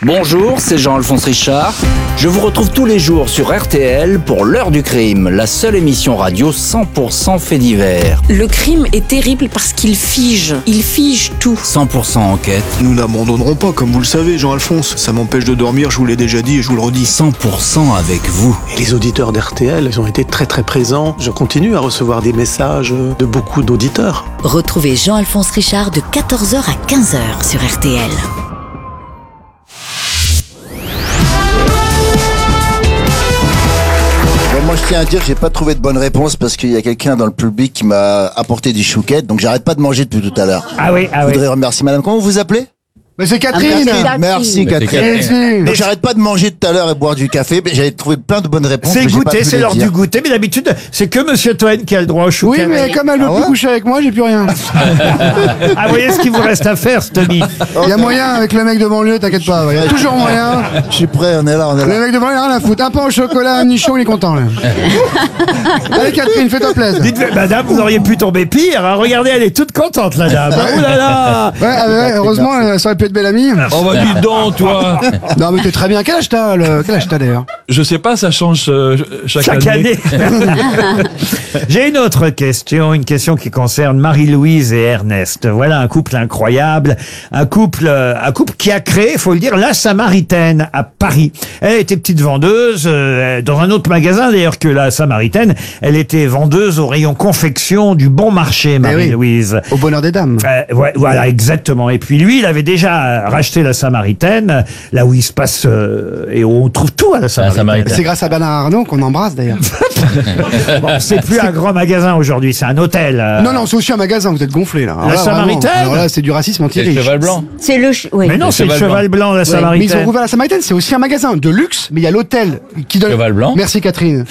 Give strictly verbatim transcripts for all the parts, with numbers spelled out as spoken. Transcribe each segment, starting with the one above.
Bonjour, c'est Jean-Alphonse Richard. Je vous retrouve tous les jours sur R T L pour l'heure du crime, la seule émission radio cent pour cent fait divers. Le crime est terrible parce qu'il fige, il fige tout. cent pour cent enquête. Nous n'abandonnerons pas, comme vous le savez, Jean-Alphonse. Ça m'empêche de dormir, je vous l'ai déjà dit et je vous le redis. cent pour cent avec vous. Et les auditeurs d'R T L, ils ont été très très présents. Je continue à recevoir des messages de beaucoup d'auditeurs. Retrouvez Jean-Alphonse Richard de quatorze heures à quinze heures sur R T L. Moi je tiens à dire que j'ai pas trouvé de bonne réponse parce qu'il y a quelqu'un dans le public qui m'a apporté du chouquette, donc j'arrête pas de manger depuis tout à l'heure. Ah oui, ah Je oui. voudrais remercier madame. Comment vous vous appelez? Mais c'est Catherine. Ah, merci Catherine. Catherine. Donc j'arrête pas de manger tout à l'heure et boire du café, mais j'avais trouvé plein de bonnes réponses. C'est mais j'ai pas goûter, pu c'est les l'heure dire. du goûter, mais d'habitude, c'est que Monsieur Toen qui a le droit au Oui, chouquet. mais comme elle veut Ah plus ouais coucher avec moi, j'ai plus rien. Ah, vous voyez ce qu'il vous reste à faire, Stomy. Il y a moyen avec le mec de banlieue, t'inquiète pas. Il y a toujours moyen. Je suis prêt, on est là, on est Le là. mec de banlieue, il a rien à foutre. Un pain au chocolat, un nichon, il est content, là. Allez, Catherine, fais-toi plaisir. Dites, madame, vous auriez pu tomber pire. Hein. Regardez, elle est toute contente, la dame. Oh là là. Ouais, ah ouais, heureusement, euh, ça aurait pu être belle amie. Oh bah dis donc, toi. Non, mais t'es très bien. Quel âge t'as, le... Quel âge t'as d'ailleurs? Je sais pas, ça change euh, chaque, Chaque année. année. J'ai une autre question, une question qui concerne Marie-Louise et Ernest. Voilà un couple incroyable, un couple, euh, un couple qui a créé, faut le dire, la Samaritaine à Paris. Elle était petite vendeuse euh, dans un autre magasin d'ailleurs que la Samaritaine. Elle était vendeuse au rayon confection du Bon Marché, Marie-Louise. Au bonheur des dames. Euh, ouais, voilà, exactement. Et puis lui, il avait déjà racheté la Samaritaine, là où il se passe euh, et où on trouve tout à la Samaritaine. C'est grâce à Bernard Arnault qu'on embrasse d'ailleurs. Bon, c'est plus un grand magasin aujourd'hui, c'est un hôtel. euh. Non, non, c'est aussi un magasin, vous êtes gonflés là. Alors La là, vraiment, Samaritaine alors là, c'est du racisme anti-riche. blanc. C'est le. ch- Oui. Mais non, c'est le cheval cheval blanc, la Ouais, mais ils ont Samaritaine. rouvert la Samaritaine, c'est aussi un magasin de luxe, mais il y a l'hôtel qui donne. Cheval blanc. Merci Catherine.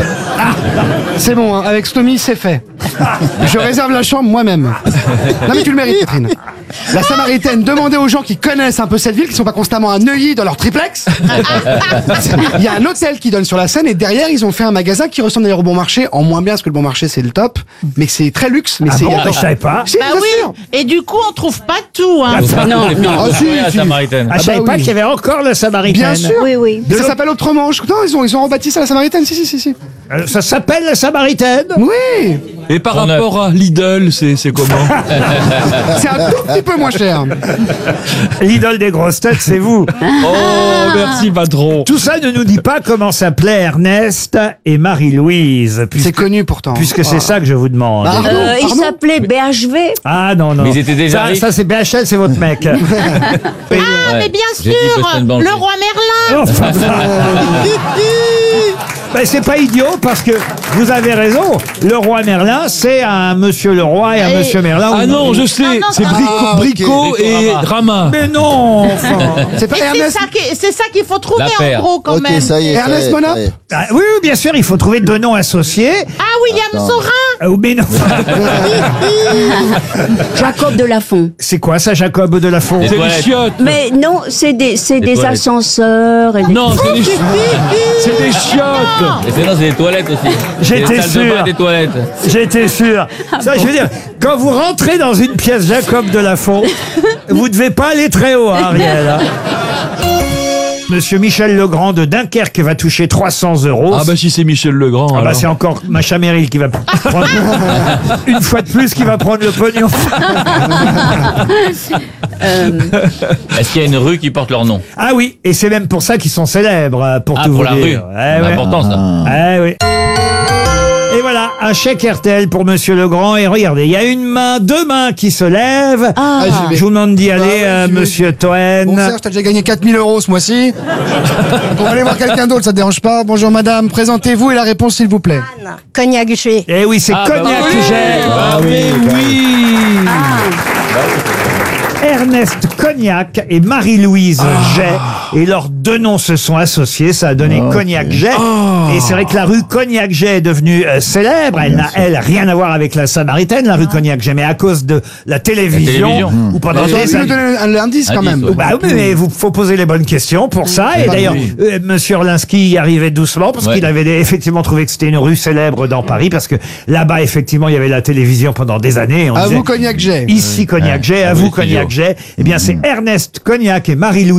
C'est bon, hein, avec Stomy, c'est fait. Je réserve la chambre moi-même. Non mais tu le mérites, Catherine. La Samaritaine, demandez aux gens qui connaissent un peu cette ville, qui sont pas constamment à Neuilly dans leur triplex. Il y a un hôtel qui donne sur la Seine et derrière ils ont fait un magasin qui ressemble d'ailleurs au Bon Marché, en moins bien parce que le Bon Marché c'est le top, mais c'est très luxe. Mais Ah c'est bon, attends. je savais pas. Si, Bah bien oui. sûr. Et du coup, on trouve pas tout. Hein. Non, non. Ah, si, si. Samaritaine. Ah, je savais bah pas oui. qu'il y avait encore la Samaritaine. Bien sûr. Oui, oui. Ça s'appelle autrement. Je... Non, ils ont ils ont rebâti ça la Samaritaine. Si si si si. Euh, Ça s'appelle la Samaritaine. Oui. Et par rapport à Lidl, c'est c'est comment? C'est un tout petit peu moins cher. L'idole des grosses têtes, c'est vous. Oh, merci patron. Tout ça ne nous dit pas comment s'appelaient Ernest et Marie-Louise. C'est Puisque, connu pourtant. puisque c'est ça que je vous demande. Ah. Pardon, Euh, il pardon. s'appelait B H V. Ah non, non. Mais ils étaient déjà ça, riches. ça c'est B H L, c'est votre mec. Ah, mais bien J'ai dit sûr, Boston Bank. le roi Merlin. Enfin, ben, c'est pas idiot parce que vous avez raison. Le roi Merlin, c'est un monsieur le roi et un Et- monsieur Merlin. Ah non, je sais, Non, non, c'est non. Brico, Ah, ok. Brico et Rama. Rama. Mais non, enfin. C'est pas Et c'est Ernest. ça qui- c'est ça qu'il faut trouver La en paire. gros quand Ok, même. ça y est. ça Ernest y est, Monop ça y est. Ah, oui, oui, bien sûr, il faut trouver deux noms associés. Ah, William Attends. Saurin. Ah, mais non. Jacob de Lafont. C'est quoi ça, Jacob de Lafont? Des C'est des toilettes. chiottes. Mais non, c'est des, c'est Des des, toilettes. ascenseurs. Et des... Non, c'est des, chi- c'est des chiottes. Et c'est non, c'est des toilettes aussi. J'étais Des salles de sûr. bain, des toilettes. J'étais sûr. Ça, je veux dire, quand vous rentrez dans une pièce Jacob de Lafont, vous devez pas aller très haut, hein, Ariel. hein. Monsieur Michel Legrand de Dunkerque va toucher trois cents euros. Ah bah si c'est Michel Legrand. Ah bah alors. c'est encore Macha Merrill qui va prendre une fois de plus qui va prendre le pognon. Est-ce qu'il y a une rue qui porte leur nom? Ah oui, et c'est même pour ça qu'ils sont célèbres, euh, pour Ah, tout pour vous la dire. rue. Eh C'est ouais. important ça. Eh oui. Et voilà, un chèque R T L pour Monsieur Legrand. Et regardez, il y a une main, deux mains qui se lèvent. Ah. j'y vais. Je vous demande d'y aller, Bah ouais, euh, j'y vais. Monsieur Toen. Bon Serge, t'as déjà gagné quatre mille euros ce mois-ci. On va aller voir quelqu'un d'autre, ça te dérange pas. Bonjour madame, présentez-vous et la réponse s'il vous plaît. Cognac G. Eh oui, c'est Ah, bah Cognac oui. Jet. Ah oui, oui. Ernest Cognac et Marie-Louise Jet. Et leurs deux noms se sont associés. Ça a donné Cognac Jet. Et c'est vrai que la rue Cognac Jet est devenue euh, célèbre. Elle n'a, elle, rien à voir avec la Samaritaine, la rue Cognac Jet. Mais à cause de la télévision, télévision. ou pendant J'aurais des pu nous années. donner un indice quand Indice, même. ouais. Bah oui, mais vous faut poser les bonnes questions pour ça. Et Bah d'ailleurs, oui. euh, Monsieur Orlinski y arrivait doucement parce Ouais. qu'il avait effectivement trouvé que c'était une rue célèbre dans Paris parce que là-bas, effectivement, il y avait la télévision pendant des années. Et on À disait, vous Cognac Jet. ici Cognac Jet, à Ah vous oui, Cognac studio. Jet. Eh bien, c'est Ernest Cognac et Marie-Louise